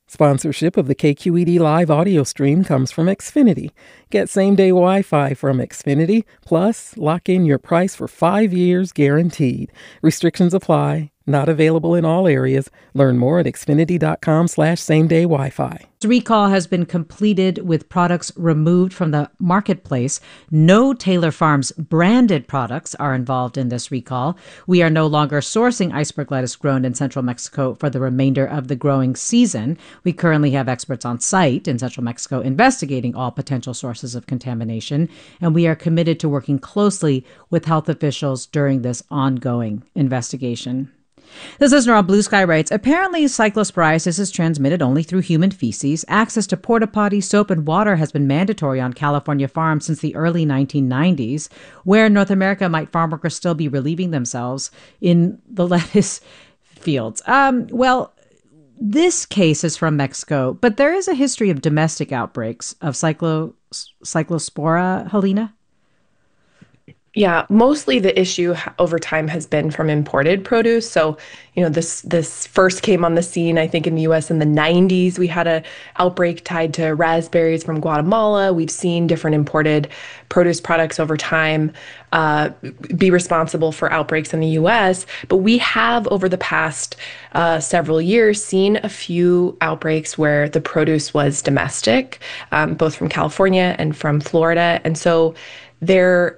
Sponsorship of the KQED Live audio stream comes from Xfinity. Get same-day Wi-Fi from Xfinity, plus lock in your price for 5 years guaranteed. Restrictions apply. Not available in all areas. Learn more at xfinity.com/same-day Wi-Fi. The recall has been completed with products removed from the marketplace. No Taylor Farms branded products are involved in this recall. We are no longer sourcing iceberg lettuce grown in central Mexico for the remainder of the growing season. We currently have experts on site in central Mexico investigating all potential sources of contamination, and we are committed to working closely with health officials during this ongoing investigation. This listener on Blue Sky writes, apparently cyclosporiasis is transmitted only through human feces. Access to porta potties, soap, and water has been mandatory on California farms since the early 1990s. Where in North America might farm workers still be relieving themselves in the lettuce fields? Well, this case is from Mexico, but there is a history of domestic outbreaks of cyclospora, Helena? Yeah, mostly the issue over time has been from imported produce. So, this first came on the scene, I think, in the U.S. in the 90s. We had an outbreak tied to raspberries from Guatemala. We've seen different imported produce products over time be responsible for outbreaks in the U.S. But we have, over the past several years, seen a few outbreaks where the produce was domestic, both from California and from Florida. And so there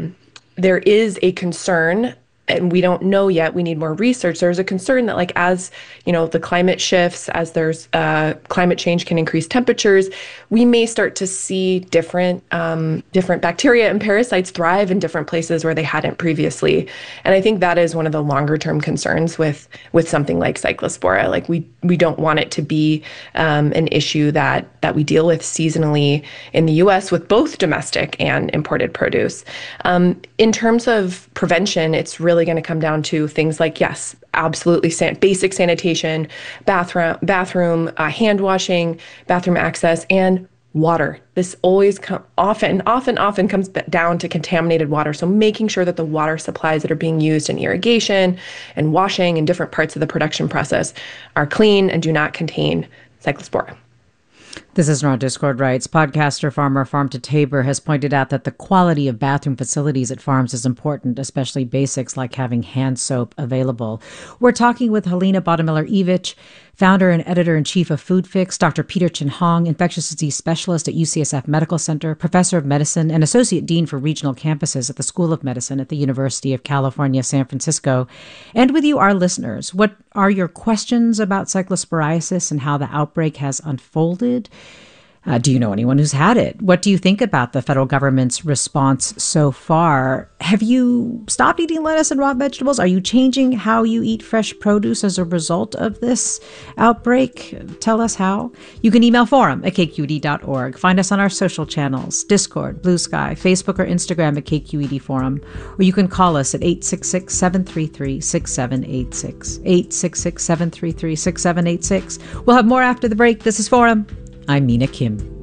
is a concern, and we don't know yet, we need more research. There's a concern that as the climate shifts, as there's climate change can increase temperatures, we may start to see different bacteria and parasites thrive in different places where they hadn't previously. And I think that is one of the longer term concerns with something like cyclospora. We don't want it to be an issue that we deal with seasonally in the US with both domestic and imported produce. In terms of prevention, it's really going to come down to things like, yes, absolutely basic sanitation, bathroom, hand washing, bathroom access, and water. This always often comes down to contaminated water. So making sure that the water supplies that are being used in irrigation and washing and different parts of the production process are clean and do not contain cyclospora. This is on Discord writes, podcaster farmer Farm to Tabor has pointed out that the quality of bathroom facilities at farms is important, especially basics like having hand soap available. We're talking with Helena Bottemiller-Evich, founder and editor-in-chief of Food Fix, Dr. Peter Chin Hong, infectious disease specialist at UCSF Medical Center, professor of medicine, and associate dean for regional campuses at the School of Medicine at the University of California, San Francisco. And with you, our listeners, what are your questions about cyclosporiasis and how the outbreak has unfolded? Do you know anyone who's had it? What do you think about the federal government's response so far? Have you stopped eating lettuce and raw vegetables? Are you changing how you eat fresh produce as a result of this outbreak? Tell us how. You can email forum@kqed.org. Find us on our social channels, Discord, Blue Sky, Facebook or Instagram at KQED Forum. Or you can call us at 866-733-6786. 866-733-6786. We'll have more after the break. This is Forum. I'm Mina Kim.